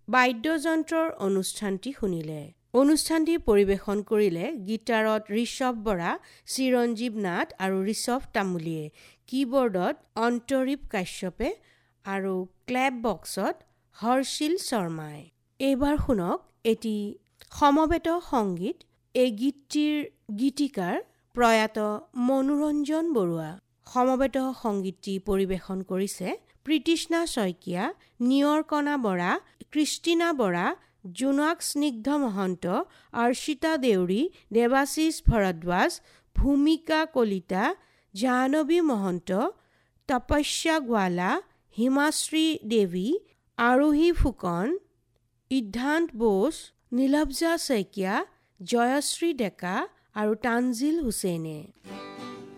বাদ্যযন্ত্ৰৰ অনুষ্ঠানটি শুনিলে। অনুষ্ঠানটি পৰিৱেশন কৰিলে গীটাৰত ঋষভ বৰা, চিৰঞ্জীৱ নাথ আৰু ঋষভ তামুলীয়ে, কীবৰ্ডত অন্তৰীপ কাশ্যপে আৰু ক্লেপ বক্সত হৰ্ষিল শৰ্মাই। এইবাৰ শুনক এটি সমবেত সংগীত। এই গীতটিৰ গীতিকাৰ প্ৰয়াত মনোৰঞ্জন বৰুৱা। সমবেত সংগীতটি পৰিৱেশন কৰিছে প্ৰীতিষ্ণা শইকীয়া, নিয়ৰকণা বৰা, কৃষ্টিনা বৰা, জোনাক স্নিগ্ধ মহন্ত, অৰ্চিতা দেউৰী, দেৱাশীষ ভৰদ্বাজ, ভূমিকা কলিতা, জাহ্নৱী মহন্ত, তপস্যা গোৱালা, হিমাশ্ৰী দেৱী, আৰোহী ফুকন, ইদ্ধান্ত বোস, নীলব্জা শইকীয়া, জয়শ্ৰী ডেকা আৰু তানজিল হুছেইনে।